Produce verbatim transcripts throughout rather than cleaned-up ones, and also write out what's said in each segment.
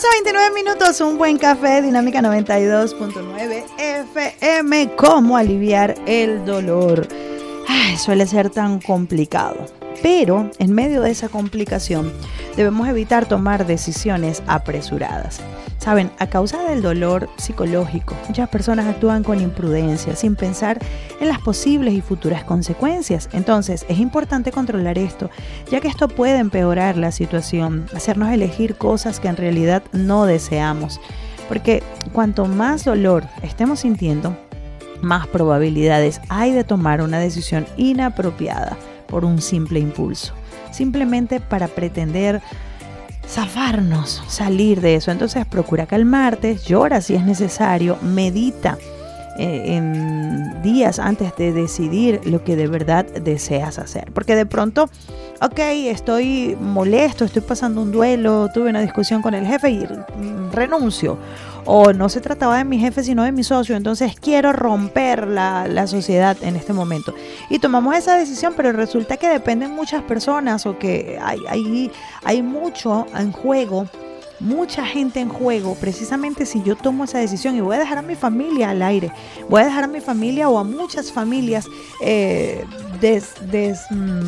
once veintinueve minutos, un buen café, Dinámica noventa y dos punto nueve F M. ¿Cómo aliviar el dolor? Ay, suele ser tan complicado. Pero en medio de esa complicación debemos evitar tomar decisiones apresuradas. Saben, a causa del dolor psicológico, muchas personas actúan con imprudencia, sin pensar en las posibles y futuras consecuencias. Entonces, es importante controlar esto, ya que esto puede empeorar la situación, hacernos elegir cosas que en realidad no deseamos. Porque cuanto más dolor estemos sintiendo, más probabilidades hay de tomar una decisión inapropiada por un simple impulso, simplemente para pretender zafarnos, salir de eso. Entonces procura calmarte, llora si es necesario, medita eh, en días antes de decidir lo que de verdad deseas hacer. Porque de pronto, ok, estoy molesto, estoy pasando un duelo, tuve una discusión con el jefe y renuncio. O no se trataba de mi jefe sino de mi socio, entonces quiero romper la, la sociedad en este momento. Y tomamos esa decisión, pero resulta que dependen muchas personas o que hay, hay, hay mucho en juego, mucha gente en juego, precisamente si yo tomo esa decisión y voy a dejar a mi familia al aire, voy a dejar a mi familia o a muchas familias eh, des, des,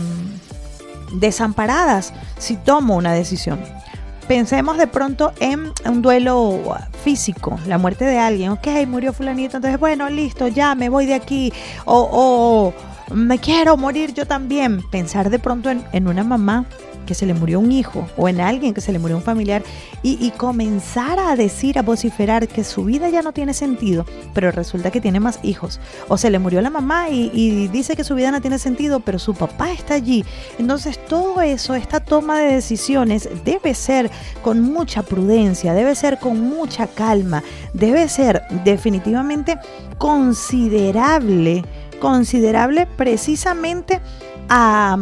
mm, desamparadas si tomo una decisión. Pensemos de pronto en un duelo físico, la muerte de alguien. Ok, murió fulanito, entonces bueno, listo, ya me voy de aquí. O, o me quiero morir yo también. Pensar de pronto en, en una mamá que se le murió un hijo o en alguien que se le murió un familiar y, y comenzar a decir, a vociferar que su vida ya no tiene sentido, pero resulta que tiene más hijos. O se le murió la mamá y, y dice que su vida no tiene sentido, pero su papá está allí. Entonces todo eso, esta toma de decisiones debe ser con mucha prudencia, debe ser con mucha calma, debe ser definitivamente considerable, considerable precisamente a...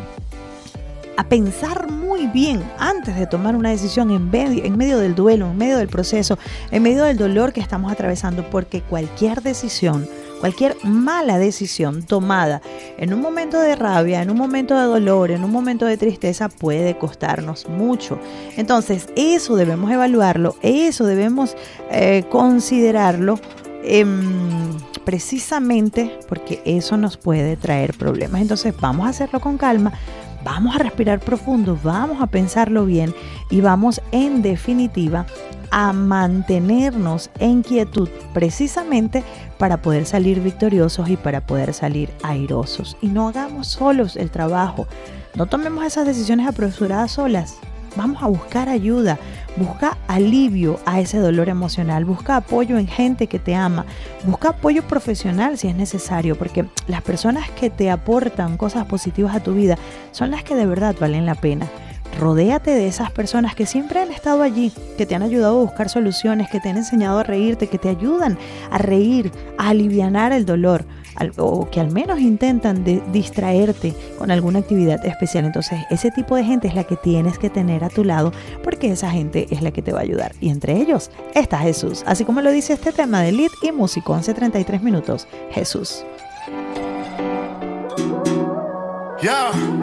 a pensar muy bien antes de tomar una decisión en medio, en medio del duelo, en medio del proceso, en medio del dolor que estamos atravesando, porque cualquier decisión, cualquier mala decisión tomada en un momento de rabia, en un momento de dolor, en un momento de tristeza puede costarnos mucho. Entonces eso debemos evaluarlo, eso debemos eh, considerarlo eh, precisamente porque eso nos puede traer problemas. Entonces vamos a hacerlo con calma. Vamos a respirar profundo, vamos a pensarlo bien y vamos en definitiva a mantenernos en quietud precisamente para poder salir victoriosos y para poder salir airosos. Y no hagamos solos el trabajo, no tomemos esas decisiones apresuradas solas. Vamos a buscar ayuda, busca alivio a ese dolor emocional, busca apoyo en gente que te ama, busca apoyo profesional si es necesario, porque las personas que te aportan cosas positivas a tu vida son las que de verdad valen la pena. Rodéate de esas personas que siempre han estado allí, que te han ayudado a buscar soluciones, que te han enseñado a reírte, que te ayudan a reír, a alivianar el dolor, o que al menos intentan de distraerte con alguna actividad especial. Entonces ese tipo de gente es la que tienes que tener a tu lado, porque esa gente es la que te va a ayudar, y entre ellos está Jesús, así como lo dice este tema de Lead y Músico, once treinta y tres minutos. Jesús. Yeah.